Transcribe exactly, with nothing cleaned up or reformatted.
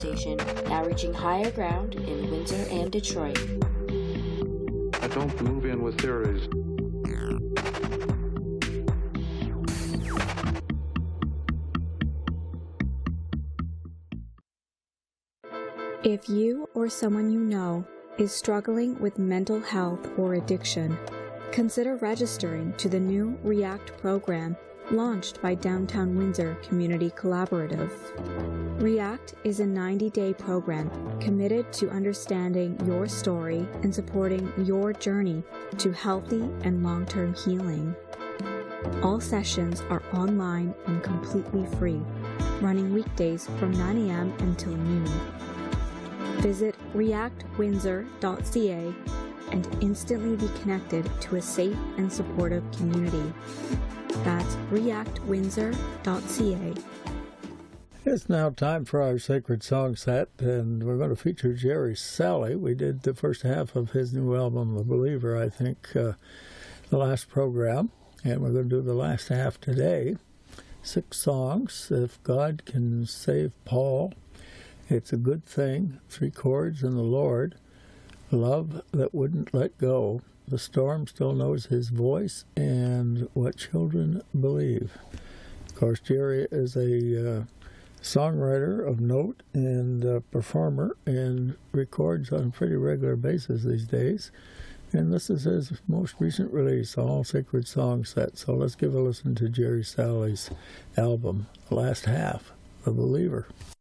station, now reaching higher ground in Windsor and Detroit. I don't move in with theories. If you or someone you know is struggling with mental health or addiction, consider registering to the new REACT program launched by Downtown Windsor Community Collaborative. REACT is a ninety-day program committed to understanding your story and supporting your journey to healthy and long-term healing. All sessions are online and completely free, running weekdays from nine a.m. until noon. Visit react windsor dot c a and instantly be connected to a safe and supportive community. That's react windsor dot c a. It's now time for our Sacred Song Set, and we're going to feature Jerry Salley. We did the first half of his new album, The Believer, I think, uh, the last program, and we're going to do the last half today. Six songs, If God Can Save Paul, It's a Good Thing, Three Chords in the Lord, Love That Wouldn't Let Go, The Storm Still Knows His Voice, and What Children Believe. Of course, Jerry is a uh, songwriter of note and uh, performer, and records on a pretty regular basis these days. And this is his most recent release, All Sacred Song Set. So let's give a listen to Jerry Salley's album, the last half, The Believer.